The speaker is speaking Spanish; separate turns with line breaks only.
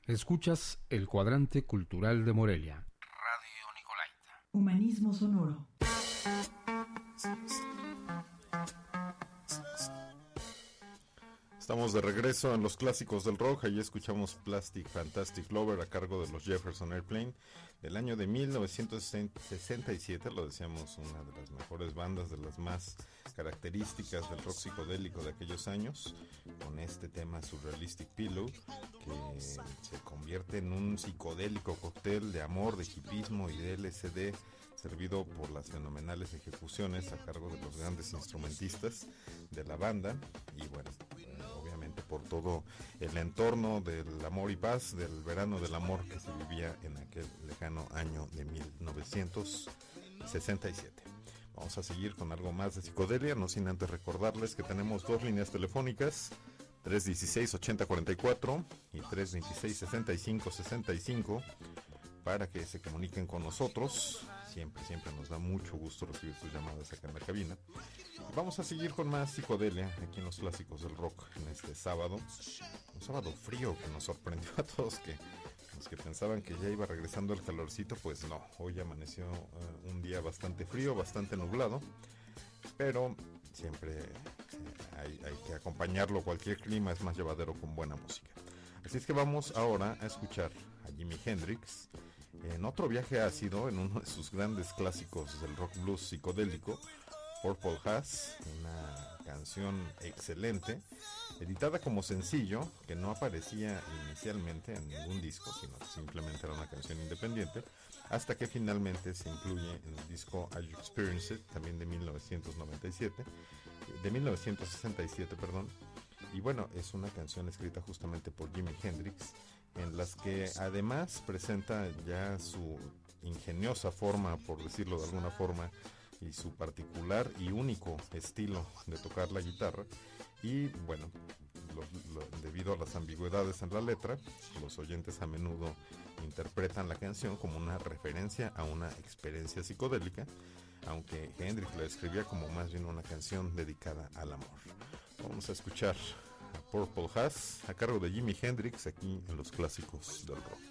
Escuchas el Cuadrante Cultural de Morelia. Radio Nicolaita.
Humanismo sonoro.
Estamos de regreso en los clásicos del rock. Allí escuchamos Plastic Fantastic Lover a cargo de los Jefferson Airplane del año de 1967. Lo decíamos, una de las mejores bandas, de las más características del rock psicodélico de aquellos años, con este tema Surrealistic Pillow, que se convierte en un psicodélico cóctel de amor, de hipismo y de LSD, servido por las fenomenales ejecuciones a cargo de los grandes instrumentistas de la banda. Y bueno, obviamente por todo el entorno del amor y paz, del verano del amor que se vivía en aquel lejano año de 1967. Vamos a seguir con algo más de psicodelia, no sin antes recordarles que tenemos dos líneas telefónicas, 316-8044 y 326-6565, para que se comuniquen con nosotros. Siempre nos da mucho gusto recibir sus llamadas acá en la cabina. Vamos a seguir con más psicodelia aquí en los clásicos del rock en este sábado. Un sábado frío que nos sorprendió a todos, que los que pensaban que ya iba regresando el calorcito, pues no. Hoy amaneció un día bastante frío, bastante nublado, pero siempre hay que acompañarlo. Cualquier clima es más llevadero con buena música. Así es que vamos ahora a escuchar a Jimi Hendrix en otro viaje ácido, en uno de sus grandes clásicos del rock blues psicodélico, Purple Haze, una canción excelente, editada como sencillo, que no aparecía inicialmente en ningún disco, sino que simplemente era una canción independiente, hasta que finalmente se incluye en el disco Are You Experience It, también de 1967, perdón. Y bueno, es una canción escrita justamente por Jimi Hendrix, en las que además presenta ya su ingeniosa forma, por decirlo de alguna forma, y su particular y único estilo de tocar la guitarra. Y bueno, debido a las ambigüedades en la letra, los oyentes a menudo interpretan la canción como una referencia a una experiencia psicodélica, aunque Hendrix la escribía como más bien una canción dedicada al amor. Vamos a escuchar a Purple Haze a cargo de Jimi Hendrix aquí en los clásicos del rock.